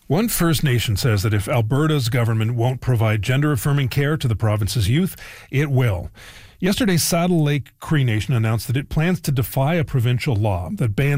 One First Nation says that if Alberta's government won't provide gender-affirming care to the province's youth, it will. Yesterday, Saddle Lake Cree Nation announced that it plans to defy a provincial law that bans